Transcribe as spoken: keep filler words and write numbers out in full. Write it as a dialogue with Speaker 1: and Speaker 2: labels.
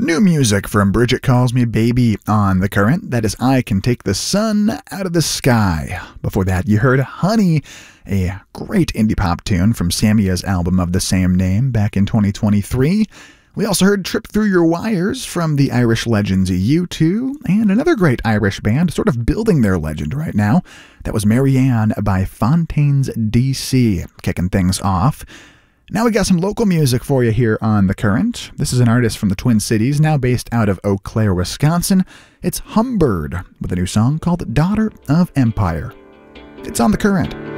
Speaker 1: New music from Bridget Calls Me Baby on The Current. That is I Can Take the Sun Out of the Sky. Before that, you heard Honey, a great indie pop tune from Samia's album of the same name back in twenty twenty-three. We also heard Trip Through Your Wires from the Irish legends U two, and another great Irish band sort of building their legend right now. That was Marianne by Fontaines D C, kicking things off. Now we got some local music for you here on The Current. This is an artist from the Twin Cities, now based out of Eau Claire, Wisconsin. It's Humbird, with a new song called Daughter of Empire. It's on The Current.